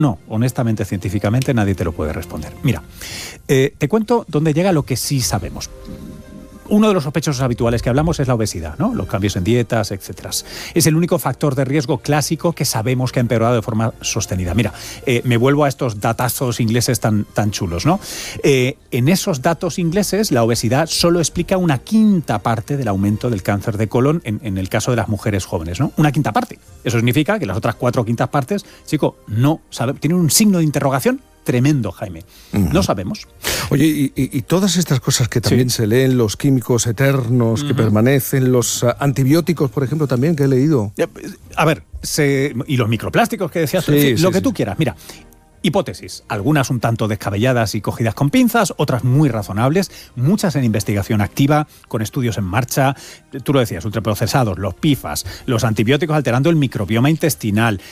No, honestamente, científicamente, nadie te lo puede responder. Mira, te cuento dónde llega lo que sí sabemos. Uno de los sospechosos habituales que hablamos es la obesidad, ¿no? Los cambios en dietas, etc. Es el único factor de riesgo clásico que sabemos que ha empeorado de forma sostenida. Mira, me vuelvo a estos datazos ingleses tan chulos, ¿no? En esos datos ingleses, la obesidad solo explica una quinta parte del aumento del cáncer de colon en el caso de las mujeres jóvenes, ¿no? Una quinta parte. Eso significa que las otras 4 quintas partes, chico, no sabe, tienen un signo de interrogación tremendo, Jaime. No sabemos. Oye, y todas estas cosas que también se leen, los químicos eternos que permanecen, los antibióticos, por ejemplo, también, que he leído. A ver, y los microplásticos que decías, lo que tú quieras. Mira, hipótesis, algunas un tanto descabelladas y cogidas con pinzas, otras muy razonables, muchas en investigación activa, con estudios en marcha. Tú lo decías, ultraprocesados, los PFAS, los antibióticos alterando el microbioma intestinal.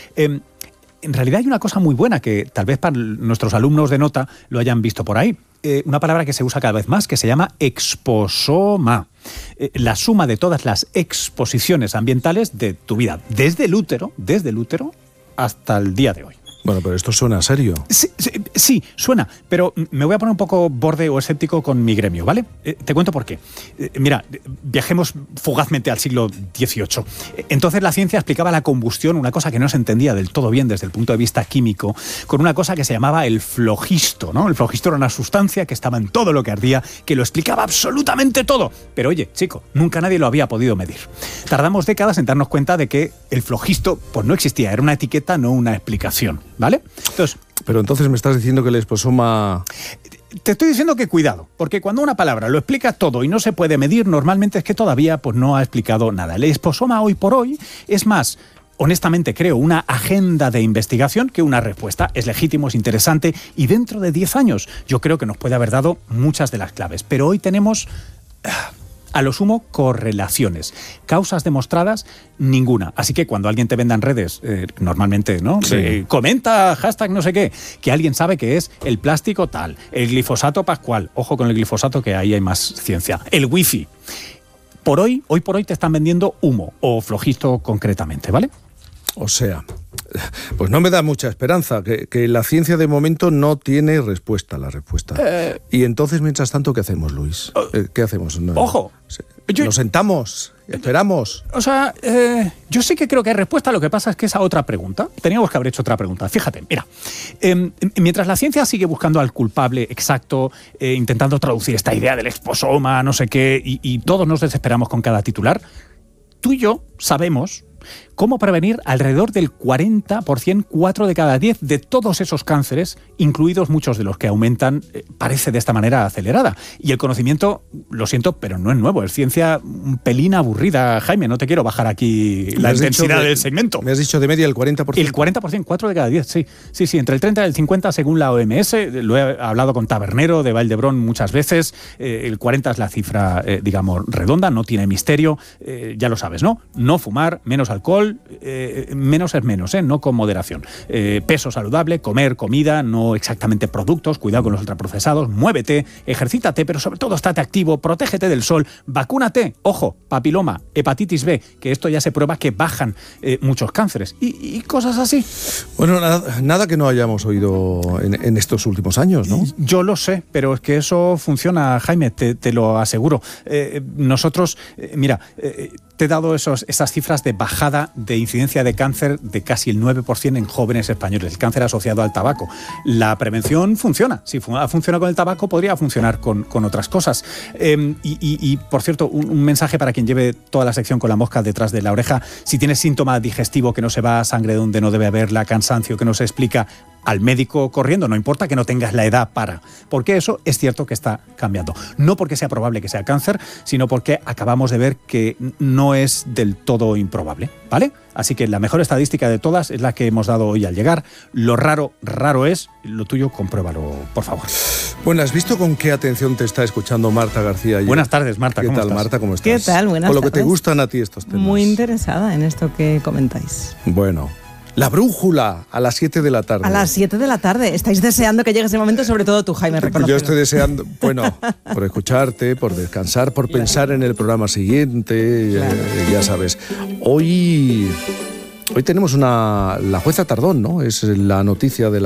En realidad hay una cosa muy buena que tal vez para nuestros alumnos de nota lo hayan visto por ahí. Una palabra que se usa cada vez más, que se llama exposoma. La suma de todas las exposiciones ambientales de tu vida, desde el útero hasta el día de hoy. Bueno, pero esto suena serio. Sí, suena, pero me voy a poner un poco borde o escéptico con mi gremio, ¿vale? Te cuento por qué. Mira, viajemos fugazmente al siglo XVIII. Entonces la ciencia explicaba la combustión, una cosa que no se entendía del todo bien desde el punto de vista químico, con una cosa que se llamaba el flogisto, ¿no? El flogisto era una sustancia que estaba en todo lo que ardía, que lo explicaba absolutamente todo. Pero oye, chico, nunca nadie lo había podido medir. Tardamos décadas en darnos cuenta de que el flogisto pues no existía, era una etiqueta, no una explicación. ¿Vale? Pero entonces me estás diciendo que el exposoma... Te estoy diciendo que cuidado, porque cuando una palabra lo explica todo y no se puede medir, normalmente es que todavía pues, no ha explicado nada. El exposoma hoy por hoy es más, honestamente creo, una agenda de investigación que una respuesta. Es legítimo, es interesante y dentro de 10 años yo creo que nos puede haber dado muchas de las claves. Pero hoy tenemos... a lo sumo, correlaciones. Causas demostradas, ninguna. Así que cuando alguien te venda en redes, normalmente, ¿no? Sí. Comenta, hashtag no sé qué, que alguien sabe que es el plástico tal, el glifosato pascual, ojo con el glifosato que ahí hay más ciencia, el wifi. Hoy por hoy te están vendiendo humo o flogisto concretamente, ¿vale? O sea, pues no me da mucha esperanza, que la ciencia de momento no tiene respuesta a la respuesta. Y entonces, mientras tanto, ¿qué hacemos, Luis? ¿Qué hacemos? No, ¡Ojo! ¿Nos sentamos? ¿Esperamos? O sea, yo sí que creo que hay respuesta, lo que pasa es que esa otra pregunta, teníamos que haber hecho otra pregunta. Fíjate, mira, mientras la ciencia sigue buscando al culpable exacto, intentando traducir esta idea del exposoma, no sé qué, y todos nos desesperamos con cada titular, tú y yo sabemos cómo prevenir alrededor del 40%, 4 de cada 10 de todos esos cánceres, incluidos muchos de los que aumentan, parece de esta manera acelerada. Y el conocimiento, lo siento, pero no es nuevo, es ciencia un pelín aburrida. Jaime, no te quiero bajar aquí la intensidad del segmento. Me has dicho de media el 40%. El 40%, 4 de cada 10, sí. Sí, entre el 30 y el 50 según la OMS. Lo he hablado con Tabernero de Vall d'Hebron muchas veces. El 40 es la cifra, digamos, redonda, no tiene misterio. Ya lo sabes, ¿no? No fumar, menos alcohol, menos es menos, no con moderación. Peso saludable, comer comida, no exactamente productos, cuidado con los ultraprocesados, muévete, ejercítate, pero sobre todo estate activo, protégete del sol, vacúnate, ojo, papiloma, hepatitis B, que esto ya se prueba que bajan muchos cánceres y cosas así. Bueno, nada que no hayamos oído en estos últimos años, ¿no? Yo lo sé, pero es que eso funciona, Jaime, te lo aseguro. Nosotros, mira, te he dado esas cifras de bajada de incidencia de cáncer de casi el 9% en jóvenes españoles, el cáncer asociado al tabaco. La prevención funciona. Si funciona con el tabaco, podría funcionar con otras cosas. Y por cierto, un mensaje para quien lleve toda la sección con la mosca detrás de la oreja. Si tienes síntoma digestivo, que no se va, sangre donde no debe haberla, cansancio que no se explica, al médico corriendo, no importa que no tengas la edad para, porque eso es cierto que está cambiando. No porque sea probable que sea cáncer, sino porque acabamos de ver que no es del todo improbable, ¿vale? Así que la mejor estadística de todas es la que hemos dado hoy al llegar. Lo raro es, lo tuyo, compruébalo, por favor. Bueno, ¿has visto con qué atención te está escuchando Marta García ayer? Buenas tardes, Marta, ¿cómo estás? ¿Qué tal, Marta? ¿Cómo estás? ¿Qué tal? Buenas tardes. Con lo que te tardes. gustan a ti estos temas. Muy interesada en esto que comentáis. Bueno, La Brújula, a las 7 de la tarde. A las 7 de la tarde. Estáis deseando que llegue ese momento, sobre todo tú, Jaime, reconocido. Yo estoy deseando, bueno, por escucharte, por descansar, por pensar en el programa siguiente, claro. Ya sabes. Hoy tenemos la jueza Tardón, ¿no? Es la noticia de la